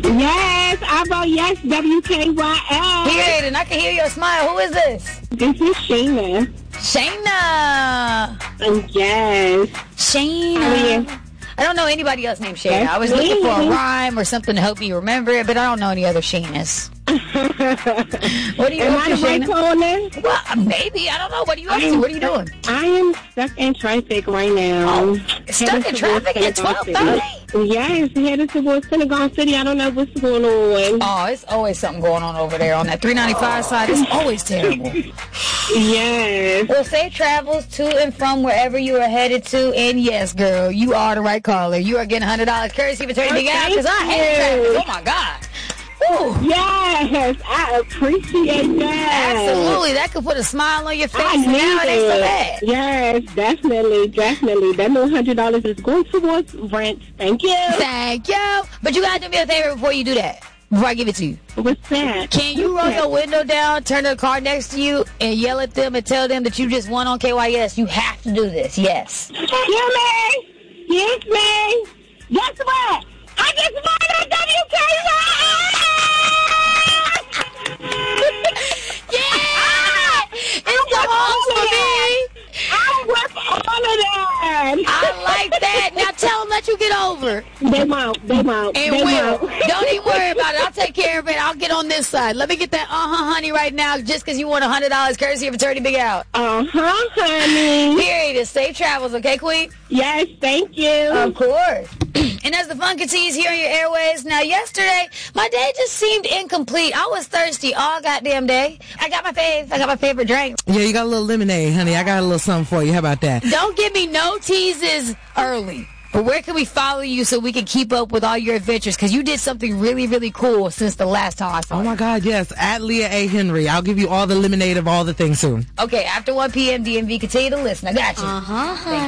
Yes, I vote yes, WKYL. Period, and I can hear your smile. Who is this? This is Shayna. Shayna. Yes. Shayna. I don't know anybody else named Shayna. I was looking for a rhyme or something to help me remember it, but I don't know any other Shaynas. What are you up to, Shayna? Well, maybe. I don't know. What are you up to? What are you doing? I am stuck in traffic right now. Stuck in traffic at 12:30? Yes, headed towards Senegal City. I don't know what's going on. Oh, it's always something going on over there on that 395 side. It's always terrible. Yes. Well, safe travels to and from wherever you are headed to. And yes, girl, you are the right caller. You are getting $100 courtesy for turning me out because I hate traffic. Oh, my God. Ooh. Yes, I appreciate that. Absolutely. That could put a smile on your face. And now it ain't so bad. Yes, definitely. That little $100 is going towards rent. Thank you. Thank you. But you got to do me a favor before you do that. Before I give it to you. What's that? Can you roll your window down, turn to the car next to you, and yell at them and tell them that you just won on KYS? You have to do this. Yes. Yes, man. Guess what? I just won on WKYL. Yeah! It's the host for me! I'm with all of that! I like that. Now tell them that you get over. They won't. And will. Don't even worry about it. I'll take care of it. I'll get on this side. Let me get that honey right now just because you want $100 courtesy of Attorney Big Out. Honey. Period. It's safe travels, okay, Queen? Yes, thank you. Of course. And as the fun continues here on your airways, now yesterday, my day just seemed incomplete. I was thirsty all goddamn day. I got my favorite drink. Yeah, you got a little lemonade, honey. I got a little something for you. How about that? Don't give me no teases early. But where can we follow you so we can keep up with all your adventures? Because you did something really, really cool since the last time I saw you. Oh, my God, yes. At Leah A. Henry. I'll give you all the lemonade of all the things soon. Okay, after 1 p.m., DMV, continue to listen. I got you.